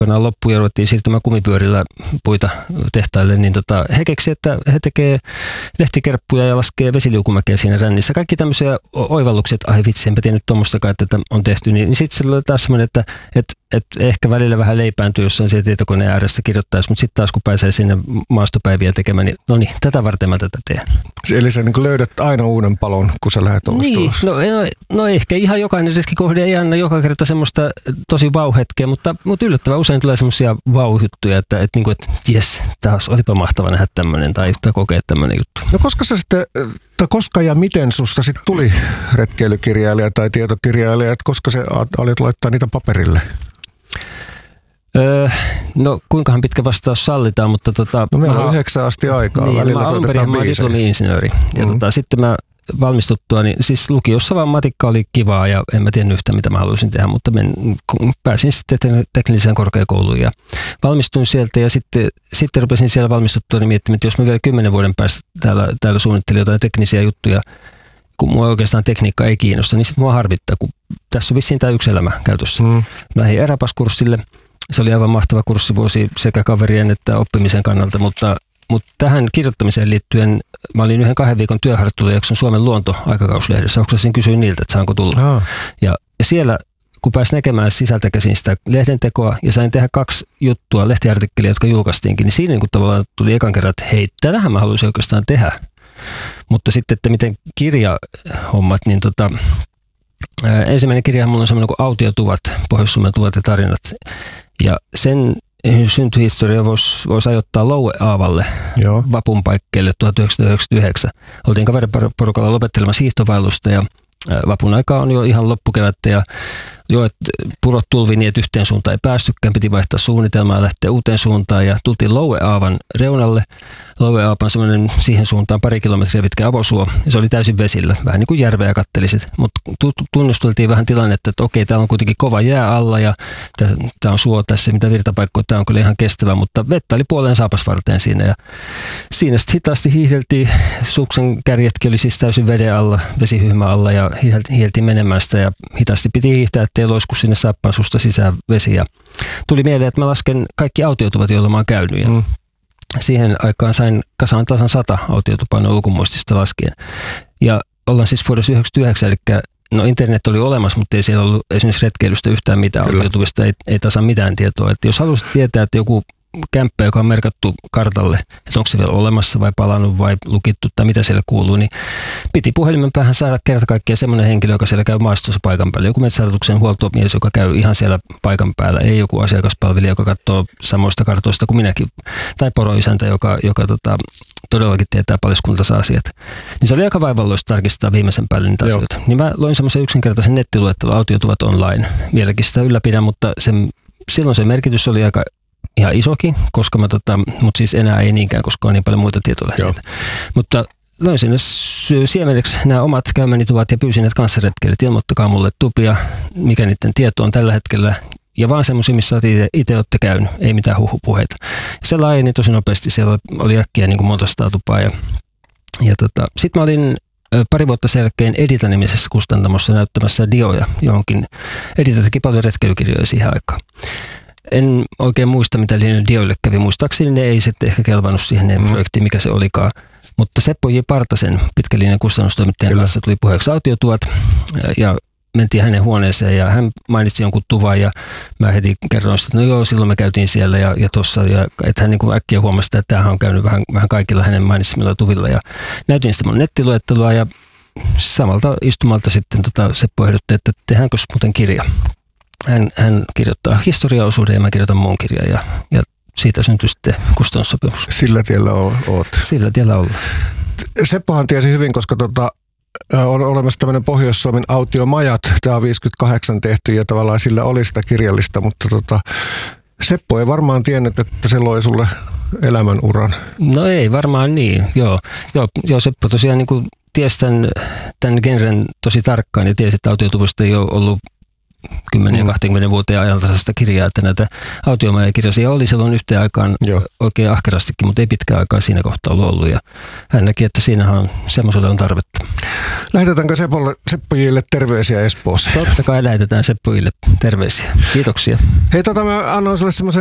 aikoinaan loppui ja ruvettiin siirtymään kumipyörillä puita tehtaille, niin he keksivät, että he tekee lehtikerppuja ja laskee vesiliukumäkeä siinä rännissä. Kaikki tämmöisiä oivalluksia, että ai vitsi, enpä tiennyt tuommoistakaan, että on tehty. Niin sitten se oli taas semmoinen, että ehkä välillä vähän leipääntyy jossain siellä tietokoneen ääressä kirjoittaisi, mutta sitten taas kun pääsee sinne maastopäiviä tekemään, niin no niin, tätä varten mä tätä teen. Eli sä niin löydät aina uuden palon, kun sä lähdet Niin, no ehkä ihan jokainen riskikohde ei anna joka kerta semmoista tosi vau-hetkeä, mutta yllättävän usein tulee semmoisia vau-juttuja, että jes, taas olipa mahtava nähdä tämmöinen tai kokea tämmöinen juttu. No koska ja miten susta sitten tuli retkeilykirjailija tai tietokirjailija, että koska sä alit laittaa niitä paperille? No kuinkahan pitkä vastaus sallitaan, mutta No meillä on 9 asti aikaa. Niin, mä alun perin olen diplomi-insinööri ja sitten mä valmistuttua, niin siis lukiossa vaan matikka oli kivaa ja en mä tiennyt yhtä mitä mä haluaisin tehdä, mutta pääsin sitten tekniseen korkeakouluun ja valmistuin sieltä ja sitten rupesin siellä valmistuttua niin miettimään, että jos mä vielä 10 vuoden päästä täällä suunnittelin jotain teknisiä juttuja, kun mua oikeastaan tekniikka ei kiinnosta, niin sitten mua harvittaa, kun tässä on vissiin tämä yksi elämä käytössä. Lähdin Eräpas-kurssille. Se oli aivan mahtava kurssivuosi sekä kaverien että oppimisen kannalta, mutta tähän kirjoittamiseen liittyen mä olin yhden 2 viikon työharjoittelujakson Suomen luonto-aikakauslehdessä. Oksasin kysyin niiltä, että saanko tulla. Ja siellä, kun pääsin näkemään sisältä käsin sitä lehdentekoa ja sain tehdä 2 juttua, lehtiartikkelia, jotka julkaistiinkin, niin siinä niin tavallaan tuli ekan kerran, että hei, tätähän mä haluaisin oikeastaan tehdä. Mutta sitten, että miten kirjahommat, niin ensimmäinen kirjahan mulla on semmoinen kuin Autiotuvat, Pohjois-Suomen tuvat ja tarinat. Ja sen syntyhistoria voisi ajoittaa Loueaavalle vapun paikkeille 1999. Oltiin kaveriporukalla lopettelemassa hiihtovaellusta ja vapun aikaa on jo ihan loppukevättä ja purot tulvi niin, että yhteen suuntaan ei päästykään, piti vaihtaa suunnitelmaa ja lähteä uuteen suuntaan ja tultiin Loueaavan reunalle. Loueaapa on semmoinen siihen suuntaan 2 kilometriä pitkä avosuo ja se oli täysin vesillä, vähän niin kuin järveä kattelisit, mutta tunnusteltiin vähän tilannetta, että okei, täällä on kuitenkin kova jää alla ja tämä on suo tässä, mitä virtapaikkoja, tämä on kyllä ihan kestävä, mutta vettä oli puoleen saapasvarteen siinä ja siinä sitten hitaasti hiihdeltiin, suksen kärjetkin oli siis täysin veden alla, vesihyhmä alla ja hiihdeltiin menemään sitä ja hitaasti piti hiihtää, ettei loisku sinne saappaan susta sisään vesi ja tuli mieleen, että mä lasken kaikki autiotuvat, joilla mä oon käynyt ja siihen aikaan sain kasaan tasan 100 autiotupaa ulkomuistista laskien. Ja ollaan siis vuodessa 1999, eli internet oli olemassa, mutta ei siellä ollut esimerkiksi retkeilystä yhtään mitään. Autiotuvista ei tasan mitään tietoa. Että jos haluaisit tietää, että joku kämppä, joka on merkattu kartalle, että onko se vielä olemassa vai palannut vai lukittu tai mitä siellä kuuluu, niin piti puhelimen päähän saada kerta kaikkiaan semmoinen henkilö, joka siellä käy maastossa paikan päällä. Joku metsähallituksen huoltomies, joka käy ihan siellä paikan päällä, ei joku asiakaspalvelija, joka katsoo samoista kartoista kuin minäkin, tai poroisäntä, joka todellakin tietää paliskuntansa asiat. Niin se oli aika vaivalloista tarkistaa viimeisen päälle niitä asioita. Niin mä loin semmoisen yksinkertaisen nettiluettelon Autiotuvat online. Vieläkin sitä ylläpidän, mutta silloin se merkitys oli aika ihan isokin, koska mutta siis enää ei niinkään, koska on niin paljon muita tietolähteitä. Mutta loin sinne siemeneksi nämä omat käymäni tuvat ja pyysin, että kanssaretkeilijät ilmoittakaa mulle tupia, mikä niiden tieto on tällä hetkellä. Ja vaan semmoisia, missä itse olette käynyt, ei mitään huhupuheita. Se laajeni tosi nopeasti, siellä oli äkkiä niin kuin monta sataa tupaa. Sitten mä olin 2 vuotta selkein Edita-nimisessä kustantamossa näyttämässä dioja johonkin. Edita teki paljon retkeilykirjoja siihen aikaan. En oikein muista, mitä niille dioille kävi. Muistaakseni ne ei sitten ehkä kelvannut siihen projektiin, mikä se olikaan. Mutta Seppo J. Partasen pitkälinjan kustannustoimittajan kanssa tuli puheeksi Autiotuvat ja mentiin hänen huoneeseen ja hän mainitsi jonkun tuvan ja mä heti kerroin että no joo, silloin me käytiin siellä ja tuossa. Ja että hän niin kuin äkkiä huomasi, että tämähän on käynyt vähän kaikilla hänen mainitsemilla tuvilla. Ja näytin sitä mun nettiluettelua ja samalta istumalta sitten Seppo ehdotti, että tehdäänkö muuten kirja. Hän kirjoittaa historiaosuuden ja mä kirjoitan muun kirjan ja siitä syntyi sitten kustannussopimus. Sillä tiellä oot. Sillä tiellä ollaan. Seppohan tiesi hyvin, koska on olemassa tämmöinen Pohjois-Suomen autiomajat. Tämä on 58 tehty ja tavallaan sillä oli sitä kirjallista, mutta Seppo ei varmaan tiennyt, että se loi sulle elämänuran. No ei varmaan niin, joo Seppo tosiaan niin kuin tiesi tämän genren tosi tarkkaan ja tiesi, että autiotuvista ei ole ollut 10-20 vuoteen ajalta sitä kirjaa, että näitä autiomajakirjaisia oli silloin yhteen aikaan oikein ahkerastikin, mutta ei pitkään aikaa siinä kohtaa ollut. Ja hän näki, että siinähän semmoiselle on tarvetta. Lähetetäänkö Seppojille terveisiä Espoossa? Totta kai lähetetään Seppojille terveisiä. Kiitoksia. Hei, mä annoin sulle semmoisen